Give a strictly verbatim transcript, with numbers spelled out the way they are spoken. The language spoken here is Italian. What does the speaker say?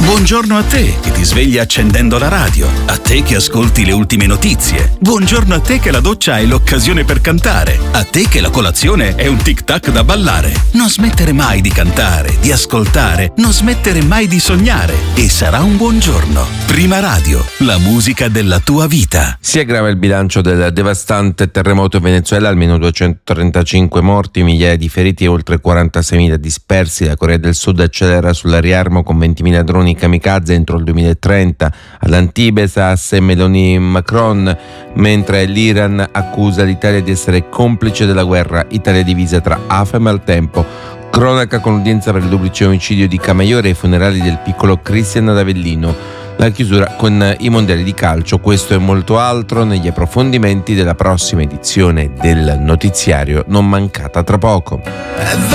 Buongiorno a te che ti svegli accendendo la radio, a te che ascolti le ultime notizie. Buongiorno a te che la doccia è l'occasione per cantare, a te che la colazione è un tic-tac da ballare. Non smettere mai di cantare, di ascoltare, non smettere mai di sognare e sarà un buon giorno. Prima Radio, la musica della tua vita. Si aggrava il bilancio del devastante terremoto in Venezuela, almeno duecentotrentacinque morti, migliaia di feriti e oltre quarantaseimila dispersi. La Corea del Sud accelera sulla riarmo con ventimila droni kamikaze entro il duemilatrenta. All'Antibes asse Meloni-Macron, mentre l'Iran accusa l'Italia di essere complice della guerra. Italia divisa tra A F E e Maltempo. Cronaca con udienza per il duplice omicidio di Camaiore e i funerali del piccolo Cristian ad Avellino. La chiusura con i mondiali di calcio. Questo e molto altro negli approfondimenti della prossima edizione del notiziario, non mancata tra poco.